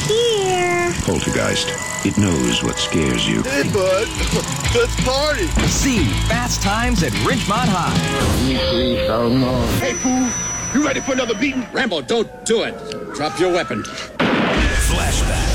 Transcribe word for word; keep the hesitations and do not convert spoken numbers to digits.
here. Poltergeist. It knows what scares you. Hey, bud. Let's party. See Fast Times at Ridgemont High. Hey, fool. You ready for another beating? Rambo, don't do it. Drop your weapon. Flashback.